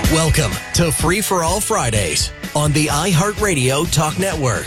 Welcome to Free for All Fridays on the iHeartRadio Talk Network.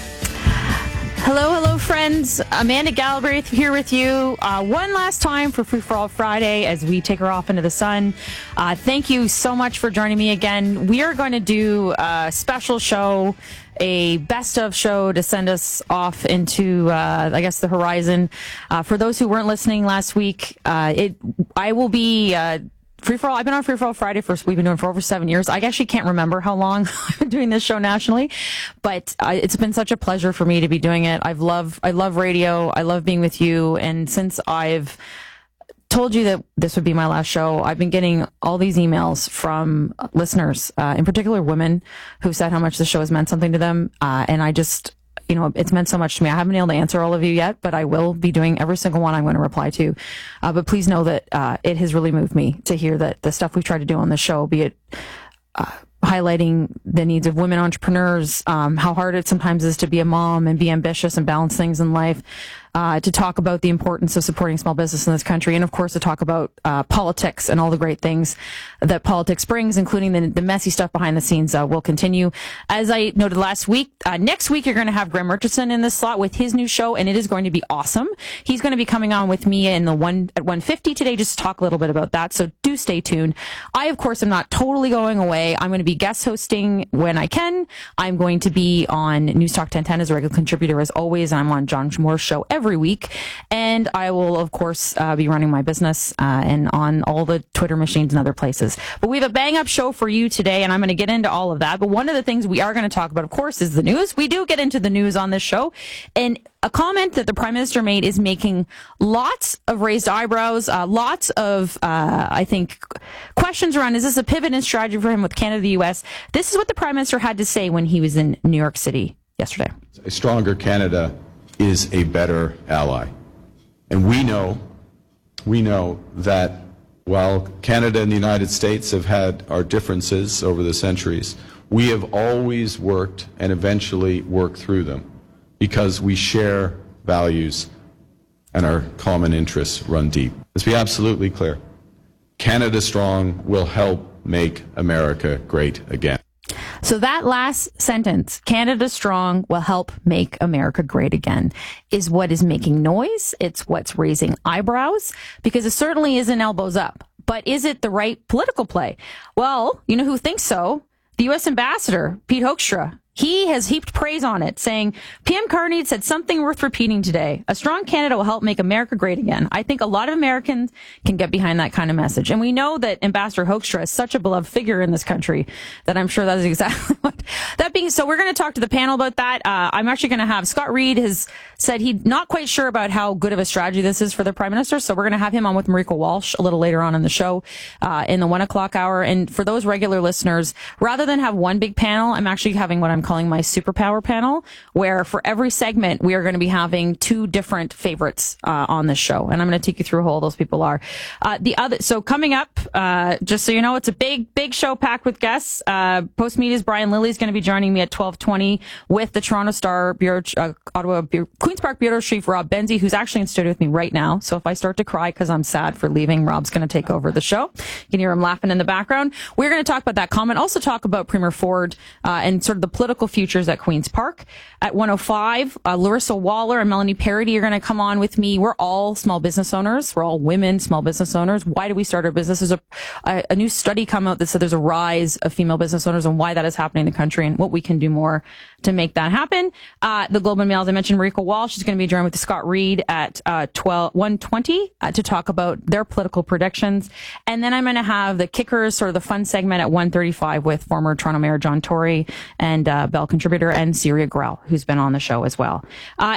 Hello, friends. Amanda Galbraith here with you one last time for Free for All Friday as we take her off into the sun. Thank you so much for joining me again. We are going to do a special show, a best of show to send us off into, I guess, the horizon. For those who weren't listening last week, I will be... Free for All. I've been on Free for All Friday we've been doing for over 7 years. I actually can't remember how long I've been doing this show nationally, but it's been such a pleasure for me to be doing it. I love radio. I love being with you. And since I've told you that this would be my last show, I've been getting all these emails from listeners, in particular women, who said how much the show has meant something to them. And I just, it's meant so much to me. I haven't been able to answer all of you yet, but I will be doing every single one I'm going to reply to. But please know that it has really moved me to hear that the stuff we've tried to do on the show, be it highlighting the needs of women entrepreneurs, how hard it sometimes is to be a mom and be ambitious and balance things in life, to talk about the importance of supporting small business in this country, and of course to talk about politics and all the great things that politics brings, including the messy stuff behind the scenes, will continue. As I noted last week, next week you're going to have Graham Murchison in this slot with his new show, and it is going to be awesome. He's going to be coming on with me at 1:50 today just to talk a little bit about that, so do stay tuned. I, of course, am not totally going away. I'm going to be guest hosting when I can. I'm going to be on News Talk 1010 as a regular contributor as always. I'm on John Moore's show every week, and I will, of course, be running my business and on all the Twitter machines and other places. But we have a bang-up show for you today, and I'm going to get into all of that. But one of the things we are going to talk about, of course, is the news. We do get into the news on this show, and a comment that the Prime Minister made is making lots of raised eyebrows, lots of, I think, questions around, is this a pivot in strategy for him with Canada, the U.S.? This is what the Prime Minister had to say when he was in New York City yesterday. A stronger Canada is a better ally. And we know that while Canada and the United States have had our differences over the centuries, we have always worked and eventually worked through them because we share values and our common interests run deep. Let's be absolutely clear. Canada Strong will help make America great again. So that last sentence, Canada Strong will help make America great again, is what is making noise. It's what's raising eyebrows, because it certainly isn't elbows up. But is it the right political play? Well, you know who thinks so? The U.S. Ambassador, Pete Hoekstra. He has heaped praise on it, saying, PM Carney said something worth repeating today. A strong Canada will help make America great again. I think a lot of Americans can get behind that kind of message. And we know that Ambassador Hoekstra is such a beloved figure in this country that I'm sure that is exactly what. That being so, we're going to talk to the panel about that. I'm actually going to have Scott Reid has said he's not quite sure about how good of a strategy this is for the Prime Minister. So we're going to have him on with Marika Walsh a little later on in the show, in the 1 o'clock hour. And for those regular listeners, rather than have one big panel, I'm actually having what I'm calling my superpower panel, where for every segment we are going to be two different favorites on this show, and I'm going to take you through who all those people are. So coming up, just so you know, it's a big show packed with guests. Postmedia's Brian Lilly is going to be joining me at 12:20 with the Toronto Star Bureau, Queen's Park Bureau Chief Rob Benzie, who's actually in studio with me right now. So if I start to cry because I'm sad for leaving, Rob's going to take over the show. You can hear him laughing in the background. We're going to talk about that comment, also talk about Premier Ford and sort of the political future at Queen's Park. At 1:05, Larissa Waller and Melanie Parody are going to come on with me. We're all small business owners. We're all women small business owners. Why do we start our business? There's a new study come out that said there's a rise of female business owners and why that is happening in the country and what we can do more to make that happen. The Globe and Mail, as I mentioned, Marika Walsh is going to be joined with Scott Reid at 1:20 to talk about their political predictions. And then I'm going to have the kickers, sort of the fun segment at 1:35 with former Toronto Mayor John Tory and Bell contributor and Syria Grell, who's been on the show as well.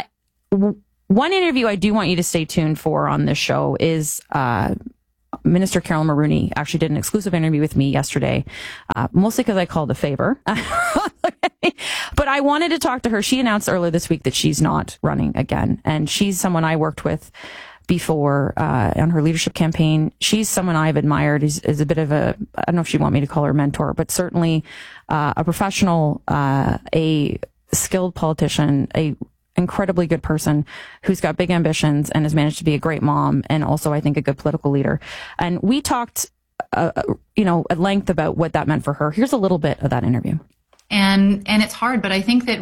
One interview I do want you to stay tuned for on this show is Minister Carolyn Mulroney actually did an exclusive interview with me yesterday, mostly because I called a favor. But I wanted to talk to her. She announced earlier this week that she's not running again. And she's someone I worked with before on her leadership campaign. She's someone I've admired. Is a bit of a, I don't know if she'd want me to call her mentor, but certainly a professional, a skilled politician, a incredibly good person who's got big ambitions and has managed to be a great mom and also, I think, a good political leader. And we talked at length about what that meant for her. Here's a little bit of that interview. And it's hard, but I think that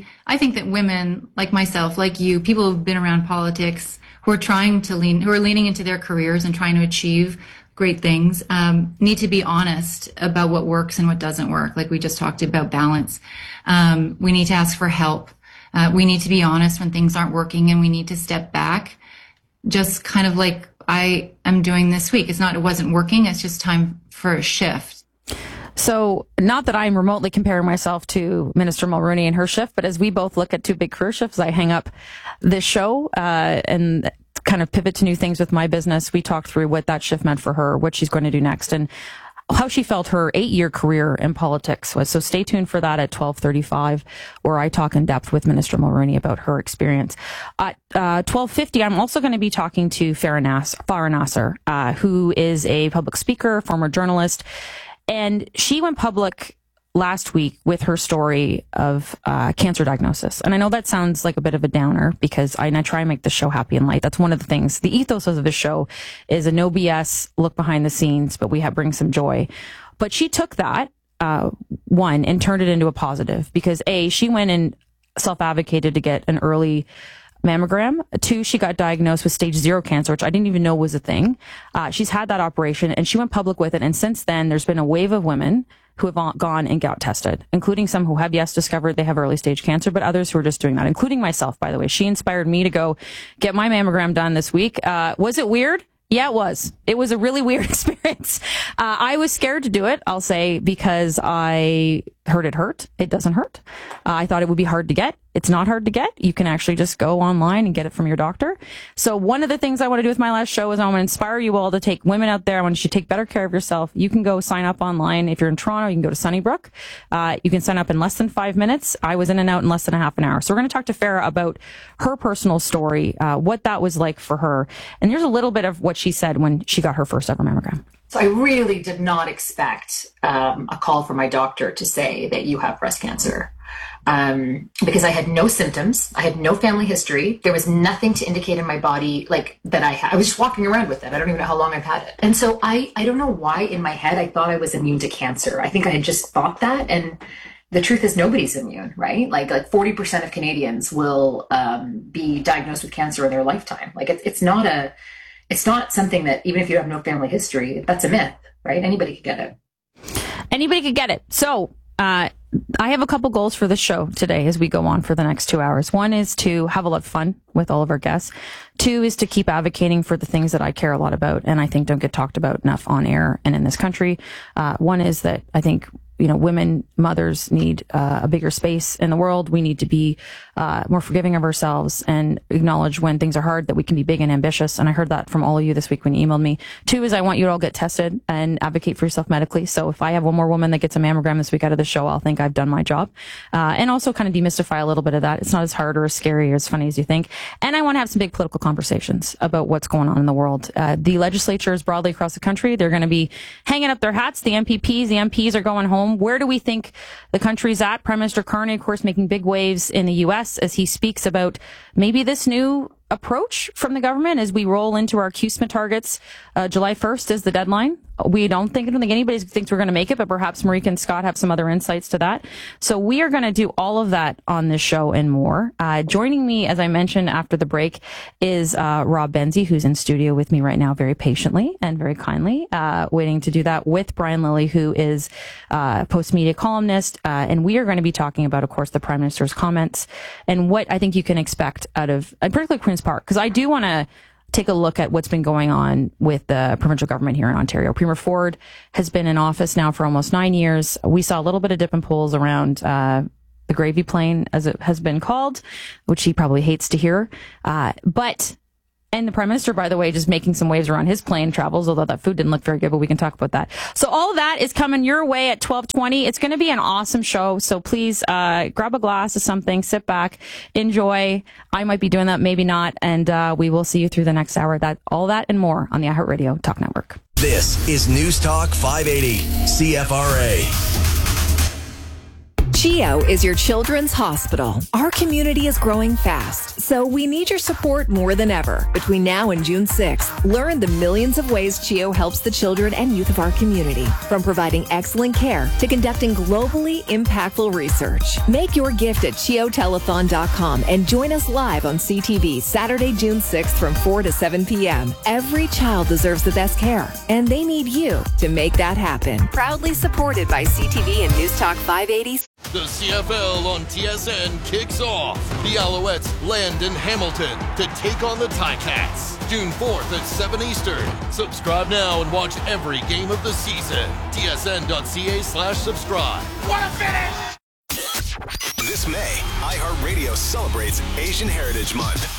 women like myself, like you, people who've been around politics, who are leaning into their careers and trying to achieve great things, need to be honest about what works and what doesn't work. Like we just talked about balance. We need to ask for help. We need to be honest when things aren't working, and we need to step back, just kind of like I am doing this week. It wasn't working. It's just time for a shift. So not that I'm remotely comparing myself to Minister Mulroney and her shift, but as we both look at two big career shifts, I hang up this show and kind of pivot to new things with my business. We talked through what that shift meant for her, what she's going to do next, and how she felt her 8-year career in politics was. So stay tuned for that at 12:35, where I talk in depth with Minister Mulroney about her experience. At 12:50, I'm also going to be talking to Farah Nasser, who is a public speaker, former journalist, and she went public last week with her story of cancer diagnosis. And I know that sounds like a bit of a downer, because I try and make the show happy and light. That's one of the things. The ethos of the show is a no BS look behind the scenes, but we bring some joy. But she took that, one, and turned it into a positive, because she went and self-advocated to get an early mammogram. 2, she got diagnosed with stage 0 cancer, which I didn't even know was a thing. She's had that operation, and she went public with it. And since then, there's been a wave of women who have gone and got tested, including some who have, discovered they have early stage cancer, but others who are just doing that, including myself, by the way. She inspired me to go get my mammogram done this week. Was it weird? Yeah, it was. It was a really weird experience. I was scared to do it, I'll say, because I heard it hurt. It doesn't hurt. I thought it would be hard to get. It's not hard to get. You can actually just go online and get it from your doctor. So one of the things I want to do with my last show is I want to inspire you all to take women out there. I want you to take better care of yourself. You can go sign up online. If you're in Toronto, you can go to Sunnybrook. You can sign up in less than 5 minutes. I was in and out in less than a half an hour. So we're going to talk to Farah about her personal story, what that was like for her. And here's a little bit of what she said when she got her first ever mammogram. So I really did not expect a call from my doctor to say that you have breast cancer, because I had no symptoms. I had no family history. There was nothing to indicate in my body like that I was just walking around with it. I don't even know how long I've had it. And so I don't know why in my head I thought I was immune to cancer. I think I had just thought that. And the truth is nobody's immune, right? Like 40% of Canadians will be diagnosed with cancer in their lifetime. Like it's not something that, even if you have no family history, that's a myth, right? Anybody could get it. Anybody could get it. So, I have a couple goals for the show today as we go on for the next 2 hours. 1 is to have a lot of fun with all of our guests. 2 is to keep advocating for the things that I care a lot about and I think don't get talked about enough on air and in this country. 1 is that I think, women, mothers need a bigger space in the world. We need to be more forgiving of ourselves and acknowledge when things are hard that we can be big and ambitious. And I heard that from all of you this week when you emailed me. 2 is I want you to all get tested and advocate for yourself medically. So if I have one more woman that gets a mammogram this week out of the show, I'll think I've done my job. And also kind of demystify a little bit of that. It's not as hard or as scary or as funny as you think. And I want to have some big political conversations about what's going on in the world. The legislatures broadly across the country, they're going to be hanging up their hats. The MPs are going home. Where do we think the country's at? Prime Minister Carney, of course, making big waves in the U.S. as he speaks about maybe this new approach from the government as we roll into our CUSMA targets. July 1st is the deadline. I don't think anybody thinks we're going to make it, but perhaps Marika and Scott have some other insights to that. So we are going to do all of that on this show and more. Joining me, as I mentioned after the break, is Rob Benzie, who's in studio with me right now very patiently and very kindly, waiting to do that with Brian Lilley, who is post-media columnist. And we are going to be talking about, of course, the Prime Minister's comments and what I think you can expect out of, particularly Queen's Park, because I do want to take a look at what's been going on with the provincial government here in Ontario. Premier Ford has been in office now for almost 9 years. We saw a little bit of dip in polls around the gravy plane, as it has been called, which he probably hates to hear. And the Prime Minister, by the way, just making some waves around his plane travels, although that food didn't look very good, but we can talk about that. So all of that is coming your way at 12:20. It's going to be an awesome show. So please grab a glass of something, sit back, enjoy. I might be doing that, maybe not. And we will see you through the next hour. All that and more on the iHeartRadio Talk Network. This is News Talk 580, CFRA. CHEO is your children's hospital. Our community is growing fast, so we need your support more than ever. Between now and June 6th, learn the millions of ways CHEO helps the children and youth of our community, from providing excellent care to conducting globally impactful research. Make your gift at CHEOtelethon.com and join us live on CTV Saturday, June 6th from 4 to 7 p.m. Every child deserves the best care, and they need you to make that happen. Proudly supported by CTV and News Talk 580. The CFL on TSN kicks off. The Alouettes land in Hamilton to take on the Ticats. June 4th at 7 Eastern. Subscribe now and watch every game of the season. tsn.ca/subscribe. What a finish! This May, iHeartRadio celebrates Asian Heritage Month.